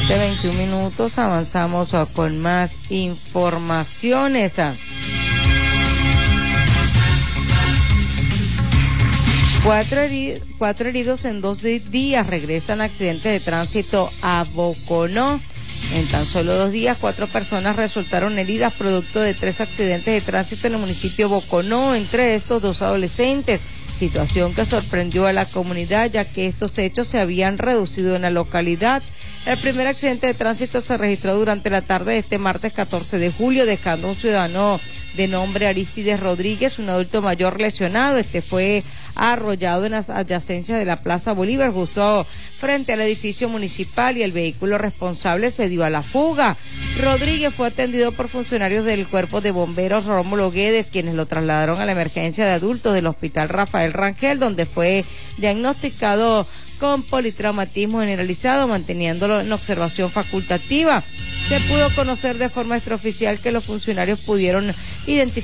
7:21, avanzamos con más informaciones. Cuatro heridos en 2 días, regresan accidentes de tránsito a Boconó. En tan solo 2 días, 4 personas resultaron heridas producto de 3 accidentes de tránsito en el municipio Boconó, entre estos 2 adolescentes. Situación que sorprendió a la comunidad, ya que estos hechos se habían reducido en la localidad. El primer accidente de tránsito se registró durante la tarde de este martes 14 de julio, dejando a un ciudadano de nombre Aristides Rodríguez, un adulto mayor, lesionado. Este fue arrollado en las adyacencias de la Plaza Bolívar, justo frente al edificio municipal, y el vehículo responsable se dio a la fuga. Rodríguez fue atendido por funcionarios del Cuerpo de Bomberos Rómulo Guedes, quienes lo trasladaron a la emergencia de adultos del Hospital Rafael Rangel, donde fue diagnosticado con politraumatismo generalizado, manteniéndolo en observación facultativa. Se pudo conocer de forma extraoficial que los funcionarios pudieron identificar